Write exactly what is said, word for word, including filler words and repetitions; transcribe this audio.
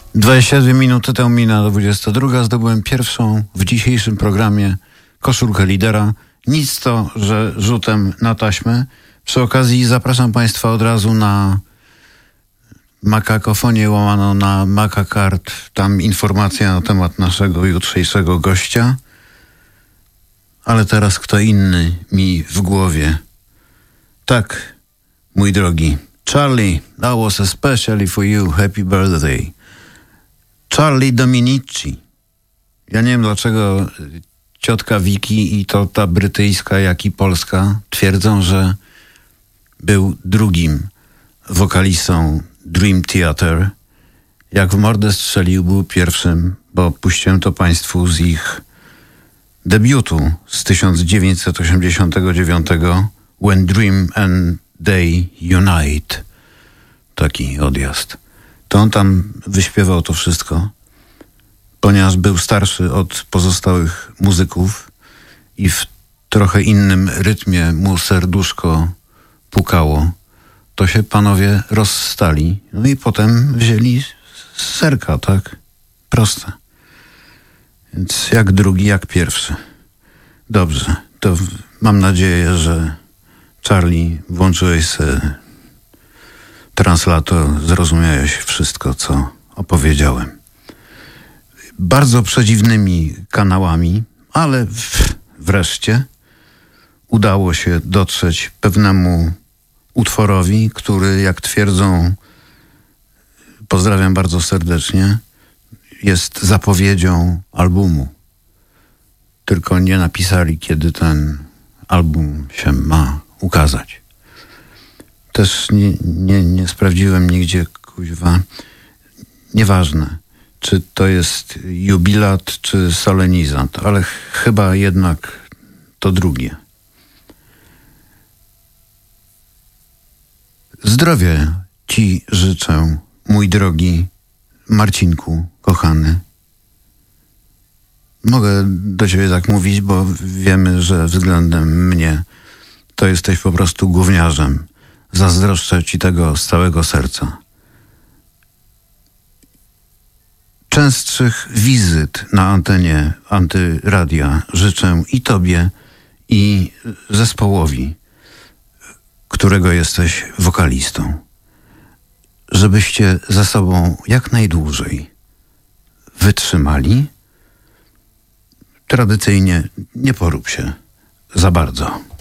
dwadzieścia dwie minuty tę mina do dwudziesta druga. Zdobyłem pierwszą w dzisiejszym programie koszulkę lidera. Nic to, że rzutem na taśmę. Przy okazji zapraszam Państwa od razu na Makakofonię łamano na Makakart. Tam informacja na temat naszego jutrzejszego gościa. Ale teraz kto inny mi w głowie. Tak, mój drogi. Charlie, that was especially for you. Happy birthday. Charlie Dominici. Ja nie wiem, dlaczego ciotka Wiki i to ta brytyjska, jak i polska twierdzą, że był drugim wokalistą Dream Theater. Jak w mordę strzelił, był pierwszym, bo puściłem to Państwu z ich debiutu z tysiąc dziewięćset osiemdziesiątego dziewiątego When Dream and Day Unite. Taki odjazd. To on tam wyśpiewał to wszystko, ponieważ był starszy od pozostałych muzyków i w trochę innym rytmie mu serduszko pukało, to się panowie rozstali. No i potem wzięli serka, tak? Proste. Więc jak drugi, jak pierwszy. Dobrze, to w- mam nadzieję, że Charlie, włączyłeś se translator, zrozumiałeś wszystko, co opowiedziałem. Bardzo przedziwnymi kanałami, ale w, wreszcie udało się dotrzeć pewnemu utworowi, który, jak twierdzą, pozdrawiam bardzo serdecznie, jest zapowiedzią albumu. Tylko nie napisali, kiedy ten album się ma ukazać. Też nie, nie, nie sprawdziłem nigdzie, kuźwa, nieważne, czy to jest jubilat, czy solenizant, ale ch- chyba jednak to drugie. Zdrowia Ci życzę, mój drogi Marcinku, kochany. Mogę do Ciebie tak mówić, bo wiemy, że względem mnie to jesteś po prostu gówniarzem. Zazdroszczę Ci tego z całego serca. Częstszych wizyt na antenie Antyradia życzę i Tobie, i zespołowi, którego jesteś wokalistą. Żebyście ze sobą jak najdłużej wytrzymali. Tradycyjnie nie porób się za bardzo.